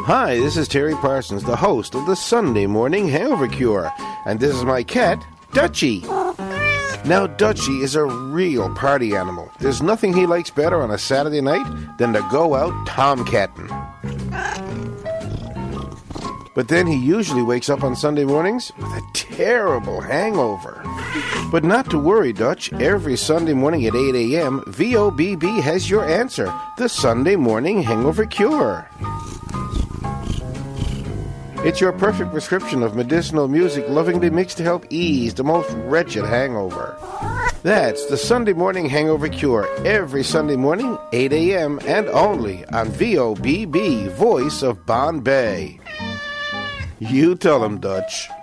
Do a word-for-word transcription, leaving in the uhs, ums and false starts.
Hi, this is Terry Parsons, the host of the Sunday Morning Hangover Cure, and this is my cat, Dutchie. Now, Dutchie is a real party animal. There's nothing he likes better on a Saturday night than to go out tomcatting. But then he usually wakes up on Sunday mornings with a terrible hangover. But not to worry, Dutch. Every Sunday morning at eight a.m., V O B B has your answer, the Sunday Morning Hangover Cure. It's your perfect prescription of medicinal music lovingly mixed to help ease the most wretched hangover. That's the Sunday Morning Hangover Cure, every Sunday morning, eight a.m., and only on V O B B, Voice of Bombay. You tell him, Dutch.